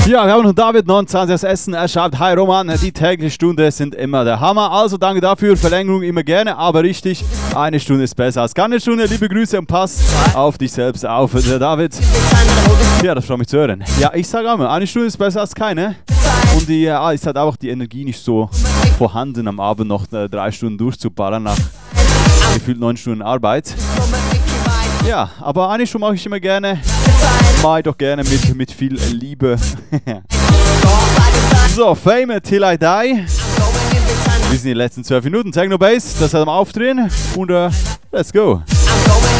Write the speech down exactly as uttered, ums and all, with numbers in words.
Ja, wir haben noch David neunundzwanzig aus Essen. Er schreibt: Hi Roman, die tägliche Stunde sind immer der Hammer. Also danke dafür, Verlängerung immer gerne, aber richtig, eine Stunde ist besser als keine Stunde. Liebe Grüße und pass auf dich selbst auf, der David. Ja, das freut mich zu hören. Ja, ich sage auch mal, eine Stunde ist besser als keine. Und die, ja, ist halt auch die Energie nicht so vorhanden, am Abend noch äh, drei Stunden durchzuballern nach gefühlt neun Stunden Arbeit. Ja, aber eine Stunde mache ich immer gerne. Mache ich doch gerne mit, mit viel Liebe. So, Fame Till I Die. Wir sind in den letzten zwölf Minuten. Techno Bass, das hat am Aufdrehen. Und uh, let's go.